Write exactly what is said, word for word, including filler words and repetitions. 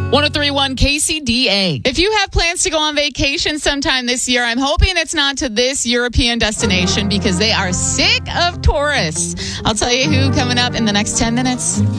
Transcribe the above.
one oh three point one K C D A. If you have plans to go on vacation sometime this year, I'm hoping it's not to this European destination because they are sick of tourists. I'll tell you who coming up in the next ten minutes.